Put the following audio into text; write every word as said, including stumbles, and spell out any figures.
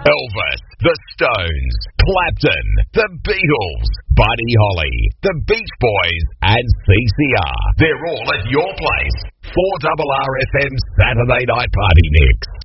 Elvis, The Stones, Clapton, The Beatles, Buddy Holly, The Beach Boys, and C C R. They're all at your place. four R R F M Saturday Night Party Mix.